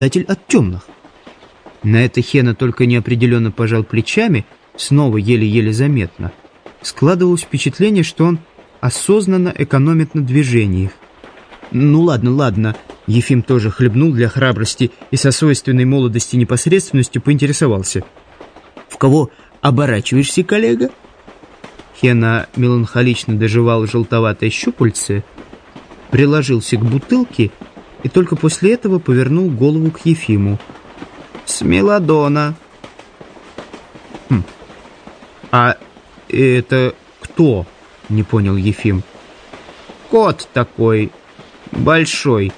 наблюдатель от темных. На это Хена только неопределенно пожал плечами, снова еле-еле заметно. Складывалось впечатление, что он осознанно экономит на движениях. «Ну ладно, ладно». Ефим тоже хлебнул для храбрости и со свойственной молодости непосредственностью поинтересовался. «В кого оборачиваешься, коллега?» Хена меланхолично дожевал желтоватое щупальце, приложился к бутылке и только после этого повернул голову к Ефиму. «Смелодона». «А это кто?» — не понял Ефим. «Кот такой, большой».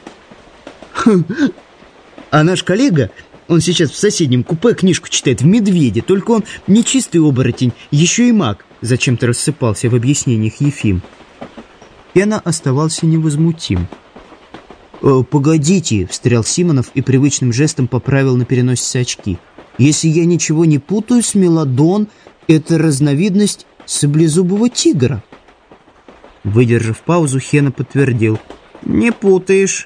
«А наш коллега, он сейчас в соседнем купе книжку читает в «Медведе», только он не чистый оборотень, еще и маг», — зачем-то рассыпался в объяснениях Ефим. Хена оставался невозмутим. «Погодите», — встрял Симонов и привычным жестом поправил на переносице очки. «Если я ничего не путаю, смелодон — это разновидность саблезубого тигра». Выдержав паузу, Хена подтвердил. «Не путаешь».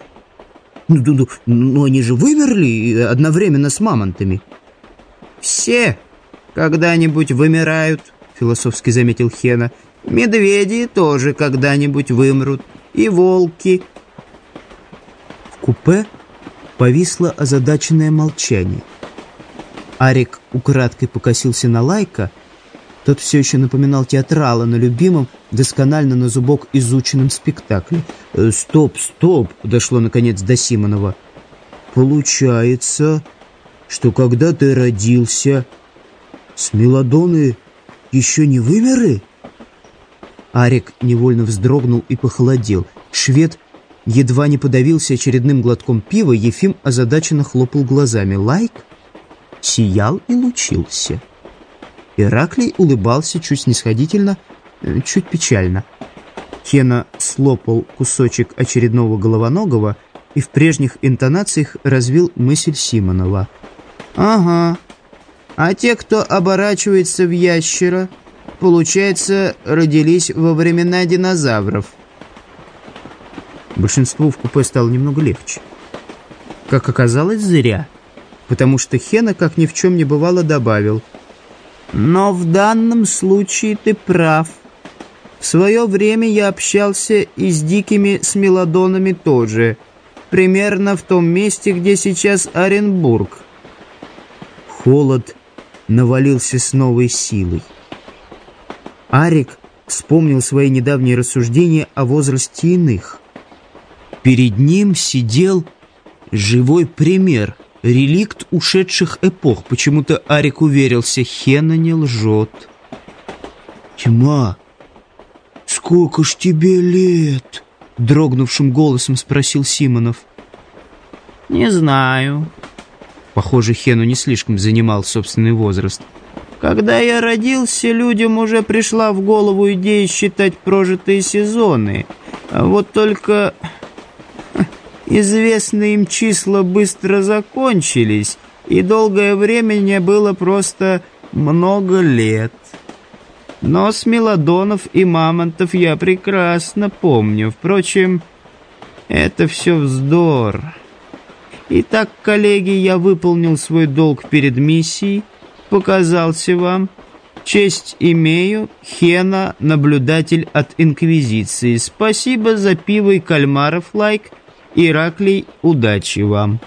«Ну, они же вымерли одновременно с мамонтами». «Все когда-нибудь вымирают», — философски заметил Хена. «Медведи тоже когда-нибудь вымрут. И волки». В купе повисло озадаченное молчание. Арик украдкой покосился на Лайка. Тот все еще напоминал театрала на любимом, досконально на зубок изученном спектакле. «Стоп!» — дошло наконец до Симонова. «Получается, что когда ты родился, смелодоны еще не вымерли?» Арик невольно вздрогнул и похолодел. Швед едва не подавился очередным глотком пива, Ефим озадаченно хлопал глазами. Лайк сиял и лучился. Ираклий улыбался чуть снисходительно, чуть печально. Хена слопал кусочек очередного головоногого и в прежних интонациях развил мысль Симонова. «Ага, а те, кто оборачивается в ящера, получается, родились во времена динозавров». Большинству в купе стало немного легче. Как оказалось, зря, потому что Хена, как ни в чем не бывало, добавил: «Но в данном случае ты прав. В свое время я общался и с дикими смелодонами тоже, примерно в том месте, где сейчас Оренбург». Холод навалился с новой силой. Арик вспомнил свои недавние рассуждения о возрасте иных. Перед ним сидел живой пример, реликт ушедших эпох. Почему-то Арик уверился, Хена не лжет. «Тьма, сколько ж тебе лет?» — дрогнувшим голосом спросил Симонов. «Не знаю». Похоже, Хену не слишком занимал собственный возраст. «Когда я родился, людям уже пришла в голову идея считать прожитые сезоны. Вот только известные им числа быстро закончились, и долгое время мне было просто много лет. Но смелодонов и мамонтов я прекрасно помню. Впрочем, это все вздор. Итак, коллеги, я выполнил свой долг перед миссией, показался вам. Честь имею, Хена, наблюдатель от Инквизиции. Спасибо за пиво и кальмаров, Лайк. Ираклий, удачи вам».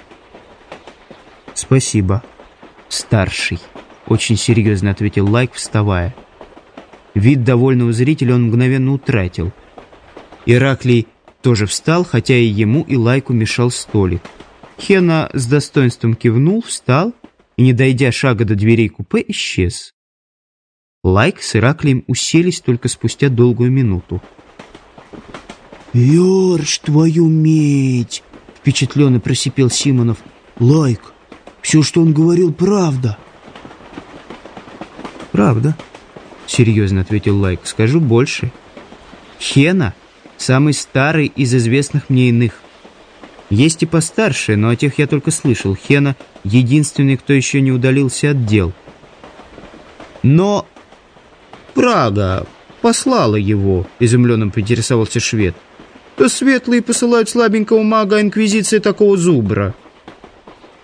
«Спасибо, старший», — очень серьезно ответил Лайк, вставая. Вид довольного зрителя он мгновенно утратил. Ираклий тоже встал, хотя и ему, и Лайку мешал столик. Хена с достоинством кивнул, встал и, не дойдя шага до дверей купе, исчез. Лайк с Ираклием уселись только спустя долгую минуту. «Ёрш, твою медь!» — впечатленно просипел Симонов. «Лайк, все, что он говорил, правда». «Правда», — серьезно ответил Лайк. «Скажу больше. Хена — самый старый из известных мне иных. Есть и постарше, но о тех я только слышал. Хена — единственный, кто еще не удалился от дел. Но Прага послала его», — изумленно поинтересовался швед. «То светлые посылают слабенького мага, а инквизиция такого зубра».